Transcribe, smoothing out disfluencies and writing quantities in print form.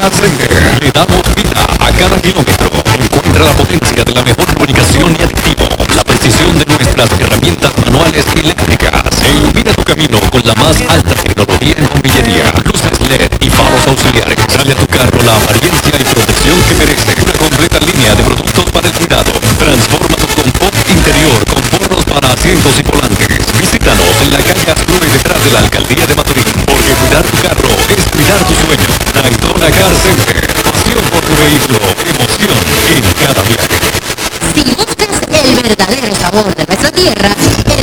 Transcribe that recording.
Car Center. Le damos vida a cada kilómetro. Encuentra la potencia de la mejor comunicación y aditivo, la precisión de nuestras herramientas manuales y eléctricas. E ilumina tu camino con la más alta tecnología en bombillería, luces LED y faros auxiliares. Dale a tu carro la apariencia y protección que merece. Una completa línea de productos para el cuidado. Transforma tu confort interior con forros para asientos y volantes. Visítanos en la calle Asprue detrás de la Alcaldía de Maturín, porque cuidar tu carro es cuidar tu sueño. Daytona Car Center. Pasión por tu vehículo, emoción en cada viaje. Si buscas el verdadero sabor de nuestra tierra,